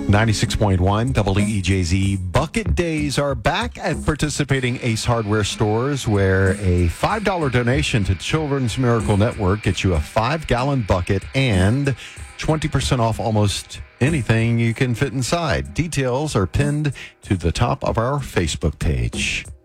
96.1 WEJZ Bucket Days are back at participating Ace Hardware stores, where a $5 donation to Children's Miracle Network gets you a 5-gallon bucket and 20% off almost anything you can fit inside. Details are pinned to the top of our Facebook page.